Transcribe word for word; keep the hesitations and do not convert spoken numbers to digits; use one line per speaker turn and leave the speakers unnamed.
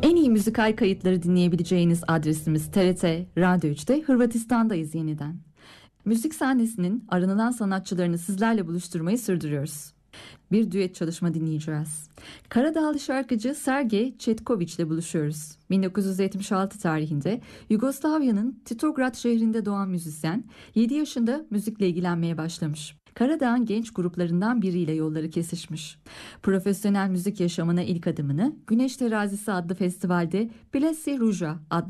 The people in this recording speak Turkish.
En iyi müzikal kayıtları dinleyebileceğiniz adresimiz T R T Radyo üçte, Hırvatistan'dayız yeniden. Müzik sahnesinin aranılan sanatçılarını sizlerle buluşturmayı sürdürüyoruz. Bir düet çalışma dinleyeceğiz. Karadağlı şarkıcı Sergej Cetkovic ile buluşuyoruz. bin dokuz yüz yetmiş altı tarihinde Yugoslavya'nın Titograd şehrinde doğan müzisyen, yedi yaşında müzikle ilgilenmeye başlamış. Karadağ'ın genç gruplarından biriyle yolları kesişmiş. Profesyonel müzik yaşamına ilk adımını Güneş Terazisi adlı festivalde Plessi Ruja adlı